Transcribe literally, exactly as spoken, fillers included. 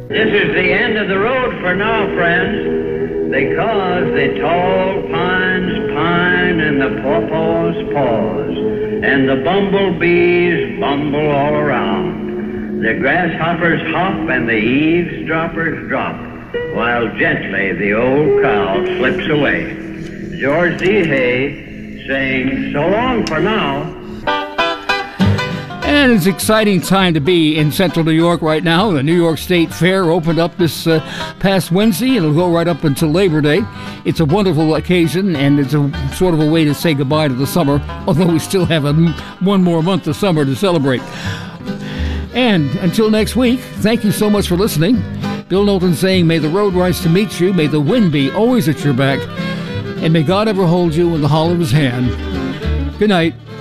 This is the end of the road for now, friends, because the tall pines pine and the pawpaws pause, and the bumblebees bumble all around. The grasshoppers hop and the eavesdroppers drop, while gently the old cow slips away. George D. Hay saying so long for now. And it's an exciting time to be in central New York right now. The New York State Fair opened up this uh, past Wednesday. It'll go right up until Labor Day. It's a wonderful occasion, and it's a sort of a way to say goodbye to the summer, although we still have a, one more month of summer to celebrate. And until next week, thank you so much for listening. Bill Knowlton saying, may the road rise to meet you, may the wind be always at your back, and may God ever hold you in the hollow of his hand. Good night.